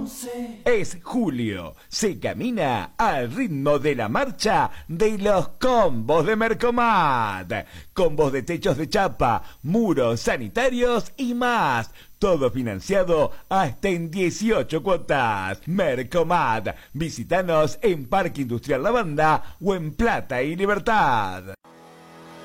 Es julio, se camina al ritmo de la marcha de los combos de Mercomat. Combos de techos de chapa, muros sanitarios y más. Todo financiado hasta en 18 cuotas. Mercomat. Visítanos en Parque Industrial La Banda o en Plata y Libertad.